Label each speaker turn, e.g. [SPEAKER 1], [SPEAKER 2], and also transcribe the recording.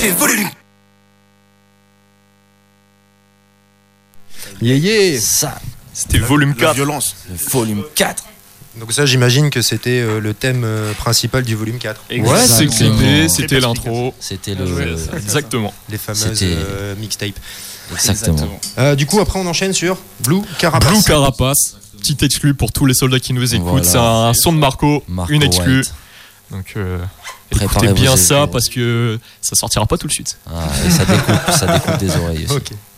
[SPEAKER 1] C'était volume.
[SPEAKER 2] Ça,
[SPEAKER 3] C'était volume 4.
[SPEAKER 1] Violence.
[SPEAKER 2] le volume 4.
[SPEAKER 4] Donc ça, j'imagine que c'était le thème principal du volume 4.
[SPEAKER 3] Ouais, c'est
[SPEAKER 2] Exactement.
[SPEAKER 3] clippé, c'était l'intro.
[SPEAKER 2] C'était
[SPEAKER 3] Exactement.
[SPEAKER 4] Les fameuses
[SPEAKER 2] C'était-
[SPEAKER 4] mixtapes.
[SPEAKER 2] Exactement.
[SPEAKER 4] Du coup, après, on enchaîne sur Blue Carapace.
[SPEAKER 3] Blue Carapace, petit exclu pour tous les soldats qui nous écoutent.
[SPEAKER 2] Voilà.
[SPEAKER 3] C'est un son de Marco,
[SPEAKER 2] Marco
[SPEAKER 3] une exclue.
[SPEAKER 2] White.
[SPEAKER 3] Donc
[SPEAKER 2] Préparez
[SPEAKER 3] écoutez
[SPEAKER 2] vos
[SPEAKER 3] bien ça
[SPEAKER 2] épaules.
[SPEAKER 3] parce que ça sortira pas tout de suite.
[SPEAKER 2] Ah, et ça découpe des oreilles aussi.
[SPEAKER 4] Ok.